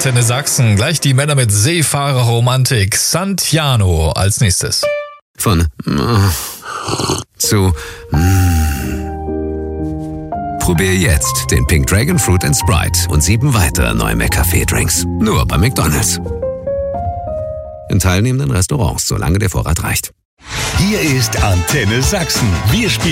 Antenne Sachsen. Gleich die Männer mit Seefahrerromantik. Santiano als nächstes. Von zu Probier jetzt den Pink Dragon Fruit & Sprite und 7 weitere neue McCafé-Drinks. Nur bei McDonald's. In teilnehmenden Restaurants, solange der Vorrat reicht. Hier ist Antenne Sachsen. Wir spielen